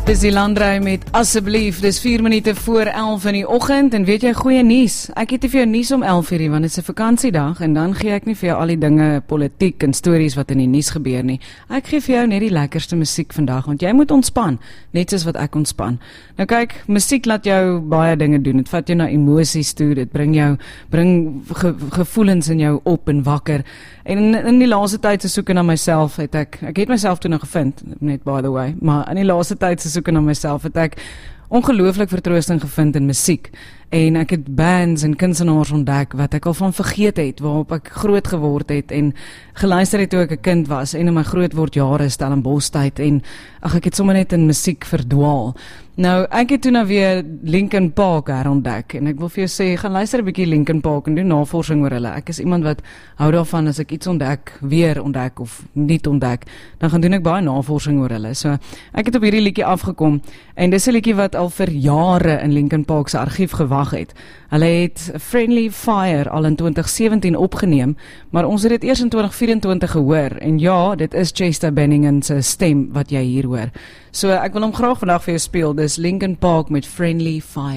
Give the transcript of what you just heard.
Dis die Landry met Asseblief, dis 4 minute voor 11 in die oggend en weet jy goeie nuus, ek het nie vir jou nuus om 11 uur want dit is 'n vakansiedag en dan gee ek nie vir jou al die dinge, politiek en stories wat in die nuus gebeur nie. Ek gee vir jou net die lekkerste musiek vandag want jy moet ontspan, net soos wat ek ontspan. Nou kyk, musiek laat jou baie dinge doen, dit vat jou na emosies toe, dit bring gevoelens in jou op en wakker. En in die laaste tyd se soeke na myself het ek het myself toe nou gevind, net by the way, maar in die laaste tyd se soeke na myself het ek ongelooflik vertroosting gevind in musiek. En ek het bands en kunstenaars ontdek wat ek al van vergeet het, waarop ek groot geword het en geluister het toe ek 'n kind was en in my grootword jare Stellenbosch tyd en ek het sommer net in musiek verdwaal. Nou, ek het toe nou weer Linkin Park herontdek en ek wil vir jou sê, gaan luister 'n bietjie Linkin Park en doen navorsing oor hulle. Ek is iemand wat hou daarvan as ek iets ontdek, weer ontdek of nie ontdek, dan gaan doen ek baie navorsing oor hulle. So, ek het op hierdie liedjie afgekom en dis 'n liedjie wat al vir jare in Linkin Park se argief gewag het. Hulle het Friendly Fire al in 2017 opgeneem, maar ons het dit eers in 2024 gehoor en ja, dit is Chester Bennington se stem wat jy hier hoor. So ek wil hom graag vandag vir jou speel. Dis Linkin Park met Friendly Fire.